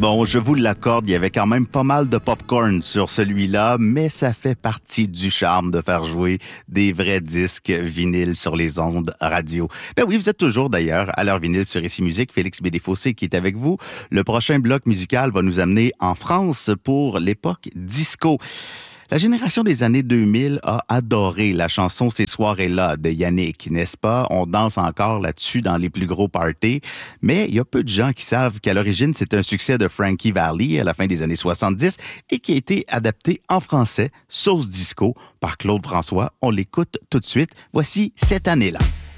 Bon, je vous l'accorde, il y avait quand même pas mal de popcorn sur celui-là, mais ça fait partie du charme de faire jouer des vrais disques vinyles sur les ondes radio. Ben oui, vous êtes toujours d'ailleurs à l'heure vinyle sur Ici Musique. Félix Bédéfossé qui est avec vous. Le prochain bloc musical va nous amener en France pour l'époque disco. La génération des années 2000 a adoré la chanson Ces soirées-là de Yannick, n'est-ce pas? On danse encore là-dessus dans les plus gros parties, mais il y a peu de gens qui savent qu'à l'origine, c'est un succès de Frankie Valli à la fin des années 70 et qui a été adapté en français, sauce disco, par Claude François. On l'écoute tout de suite. Voici Cette année-là.